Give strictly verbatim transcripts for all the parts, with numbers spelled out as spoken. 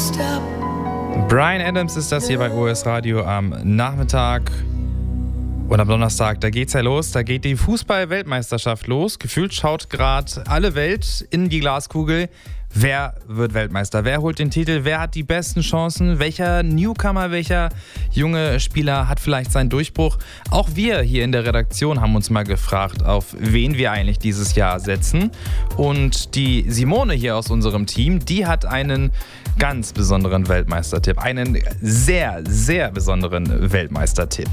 Bryan Adams ist das hier bei O S Radio am Nachmittag. Und am Donnerstag, da geht's ja los, da geht die Fußball-Weltmeisterschaft los. Gefühlt schaut gerade alle Welt in die Glaskugel. Wer wird Weltmeister? Wer holt den Titel? Wer hat die besten Chancen? Welcher Newcomer, welcher junge Spieler hat vielleicht seinen Durchbruch? Auch wir hier in der Redaktion haben uns mal gefragt, auf wen wir eigentlich dieses Jahr setzen. Und die Simone hier aus unserem Team, die hat einen ganz besonderen Weltmeistertipp. Einen sehr, sehr besonderen Weltmeistertipp.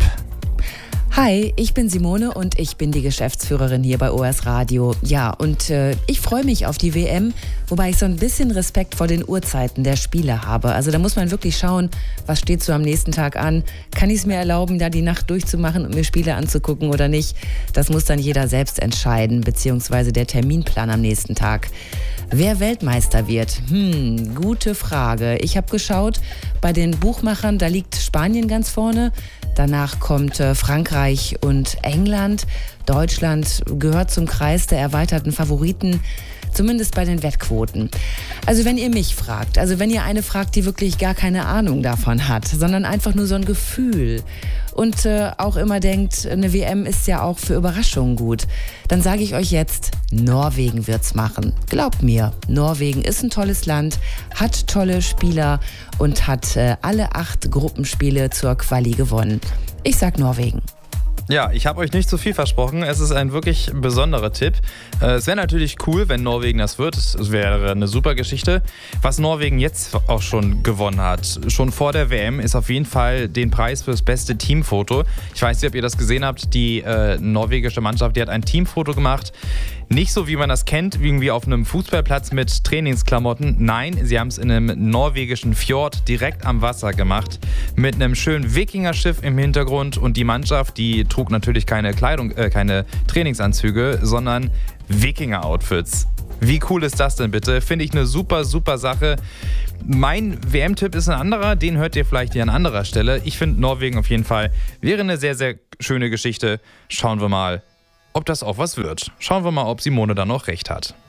Hi, ich bin Simone und ich bin die Geschäftsführerin hier bei O S Radio. Ja, und äh, ich freue mich auf die W M, wobei ich so ein bisschen Respekt vor den Uhrzeiten der Spiele habe. Also da muss man wirklich schauen, was steht so am nächsten Tag an. Kann ich es mir erlauben, da die Nacht durchzumachen und mir Spiele anzugucken oder nicht? Das muss dann jeder selbst entscheiden, beziehungsweise der Terminplan am nächsten Tag. Wer Weltmeister wird? Hm, gute Frage. Ich habe geschaut, bei den Buchmachern, da liegt Spanien ganz vorne. Danach kommt äh, Frankreich und England. Deutschland gehört zum Kreis der erweiterten Favoriten, zumindest bei den Wettquoten. Also wenn ihr mich fragt, also wenn ihr eine fragt, die wirklich gar keine Ahnung davon hat, sondern einfach nur so ein Gefühl und äh, auch immer denkt, eine W M ist ja auch für Überraschungen gut, dann sage ich euch jetzt, Norwegen wird's machen. Glaubt mir, Norwegen ist ein tolles Land, hat tolle Spieler und hat äh, alle acht Gruppenspiele zur Quali gewonnen. Ich sag Norwegen. Ja, ich habe euch nicht zu viel versprochen. Es ist ein wirklich besonderer Tipp. Es wäre natürlich cool, wenn Norwegen das wird. Es wäre eine super Geschichte. Was Norwegen jetzt auch schon gewonnen hat, schon vor der W M, ist auf jeden Fall den Preis für das beste Teamfoto. Ich weiß nicht, ob ihr das gesehen habt. Die äh, norwegische Mannschaft, die hat ein Teamfoto gemacht. Nicht so, wie man das kennt, irgendwie auf einem Fußballplatz mit Trainingsklamotten. Nein, sie haben es in einem norwegischen Fjord direkt am Wasser gemacht. Mit einem schönen Wikingerschiff im Hintergrund. Und die Mannschaft, die trug natürlich keine Kleidung, äh, keine Trainingsanzüge, sondern Wikinger-Outfits. Wie cool ist das denn bitte? Finde ich eine super, super Sache. Mein W M-Tipp ist ein anderer, den hört ihr vielleicht hier an anderer Stelle. Ich finde Norwegen auf jeden Fall wäre eine sehr, sehr schöne Geschichte. Schauen wir mal, ob das auch was wird. Schauen wir mal, ob Simone da noch recht hat.